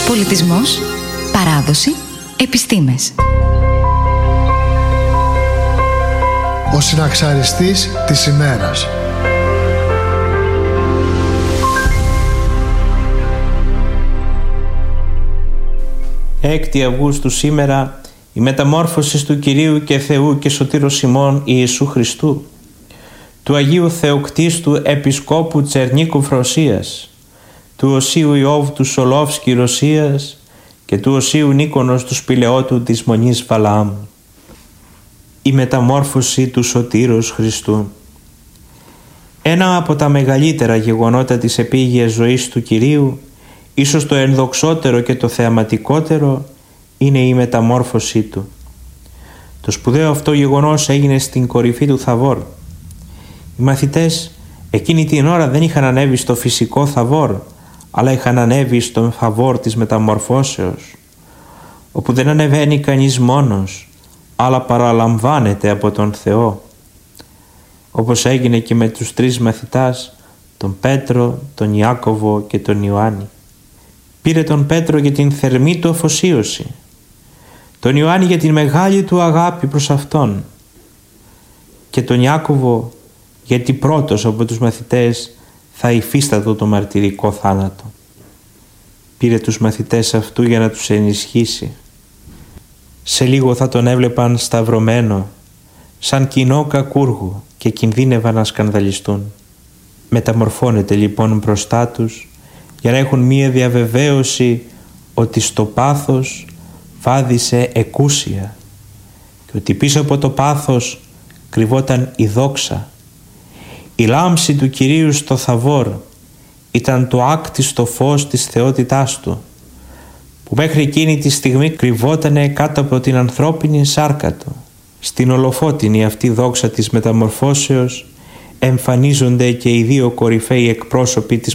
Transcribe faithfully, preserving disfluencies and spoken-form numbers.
Πολιτισμός, παράδοση, επιστήμες. Ο συναξαριστής της ημέρας. έκτη Αυγούστου σήμερα, η μεταμόρφωση του Κυρίου και Θεού και Σωτήρος ημών Ιησού Χριστού, του Αγίου Θεοκτίστου Επισκόπου Τσερνίκου Φροσίας, του Οσίου Ιώβ του Σολόφσκι Ρωσίας και του Οσίου Νίκονος του Σπηλαιότου της Μονής Βαλαάμου. Η μεταμόρφωση του Σωτήρος Χριστού. Ένα από τα μεγαλύτερα γεγονότα της επίγειας ζωής του Κυρίου, ίσως το ενδοξότερο και το θεαματικότερο, είναι η μεταμόρφωσή του. Το σπουδαίο αυτό γεγονός έγινε στην κορυφή του Θαβόρ. Οι μαθητές εκείνη την ώρα δεν είχαν ανέβει στο φυσικό Θαβόρ, αλλά είχαν ανέβει στον Θαβόρ της μεταμορφώσεως, όπου δεν ανεβαίνει κανείς μόνος, αλλά παραλαμβάνεται από τον Θεό, όπως έγινε και με τους τρεις μαθητάς, τον Πέτρο, τον Ιάκωβο και τον Ιωάννη. Πήρε τον Πέτρο για την θερμή του αφοσίωση, τον Ιωάννη για την μεγάλη του αγάπη προς Αυτόν και τον Ιάκωβο γιατί πρώτος από τους μαθητές θα υφίστατο το μαρτυρικό θάνατο. Πήρε τους μαθητές αυτού για να τους ενισχύσει. Σε λίγο θα τον έβλεπαν σταυρωμένο, σαν κοινό κακούργο και κινδύνευαν να σκανδαλιστούν. Μεταμορφώνεται λοιπόν μπροστά τους για να έχουν μία διαβεβαίωση ότι στο πάθος βάδισε εκούσια και ότι πίσω από το πάθος κρυβόταν η δόξα. Η λάμψη του Κυρίου στο Θαβόρ ήταν το άκτιστο φως της θεότητάς Του, που μέχρι εκείνη τη στιγμή κρυβότανε κάτω από την ανθρώπινη σάρκα Του. Στην ολοφώτινη αυτή δόξα της μεταμορφώσεως εμφανίζονται και οι δύο κορυφαίοι εκπρόσωποι της